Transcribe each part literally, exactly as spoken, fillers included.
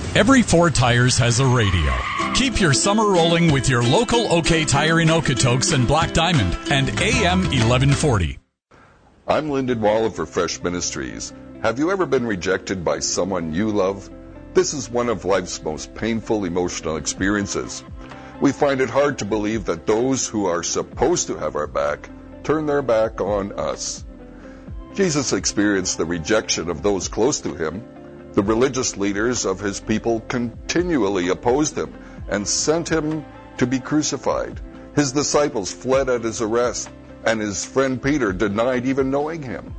Every four tires has a radio. Keep your summer rolling with your local OK Tire in Okotoks and Black Diamond and A M eleven forty. I'm Lyndon Waller for Fresh Ministries. Have you ever been rejected by someone you love? This is one of life's most painful emotional experiences. We find it hard to believe that those who are supposed to have our back turn their back on us. Jesus experienced the rejection of those close to him. The religious leaders of his people continually opposed him and sent him to be crucified. His disciples fled at his arrest, and his friend Peter denied even knowing him.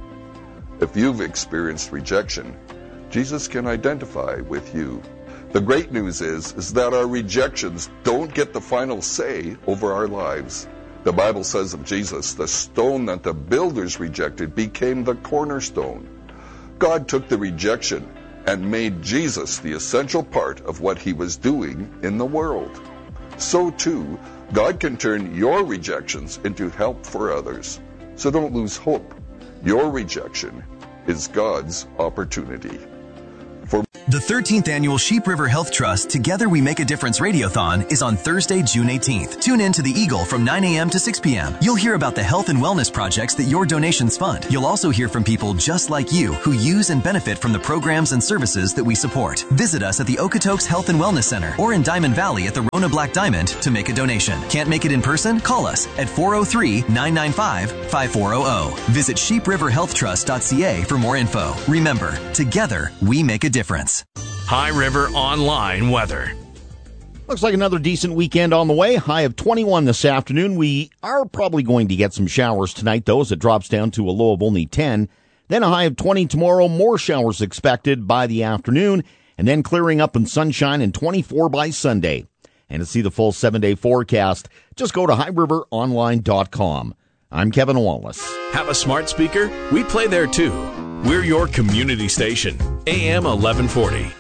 If you've experienced rejection, Jesus can identify with you. The great news is, is that our rejections don't get the final say over our lives. The Bible says of Jesus, the stone that the builders rejected became the cornerstone. God took the rejection and made Jesus the essential part of what he was doing in the world. So too, God can turn your rejections into help for others. So don't lose hope. Your rejection is God's opportunity. For the thirteenth Annual Sheep River Health Trust Together We Make a Difference Radiothon is on Thursday, June eighteenth. Tune in to the Eagle from nine a.m. to six p.m. You'll hear about the health and wellness projects that your donations fund. You'll also hear from people just like you who use and benefit from the programs and services that we support. Visit us at the Okotoks Health and Wellness Center or in Diamond Valley at the Rona Black Diamond to make a donation. Can't make it in person? Call us at four oh three, nine nine five, five four hundred. Visit sheep river health trust dot c a for more info. Remember, together we make a difference. High River Online weather. Looks like another decent weekend on the way. High of twenty-one this afternoon. We are probably going to get some showers tonight, though, as it drops down to a low of only ten. Then a high of twenty tomorrow. More showers expected by the afternoon. And then clearing up in sunshine and twenty-four by Sunday. And to see the full seven-day forecast, just go to high river online dot com. I'm Kevin Wallace. Have a smart speaker? We play there, too. We're your community station, A M eleven forty.